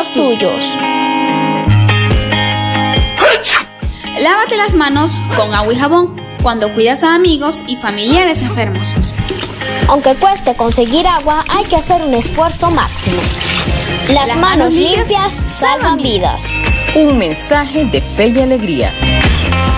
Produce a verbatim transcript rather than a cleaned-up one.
los tuyos. Lávate las manos con agua y jabón cuando cuidas a amigos y familiares enfermos. Aunque cueste conseguir agua, hay que hacer un esfuerzo máximo. Las, Las manos, manos limpias salvan vidas. Un mensaje de fe y alegría.